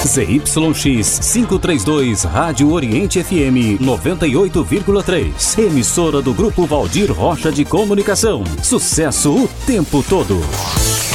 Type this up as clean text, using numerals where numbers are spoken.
ZYX 532, Rádio Oriente FM 98,3. Emissora do Grupo Valdir Rocha de Comunicação. Sucesso o tempo todo.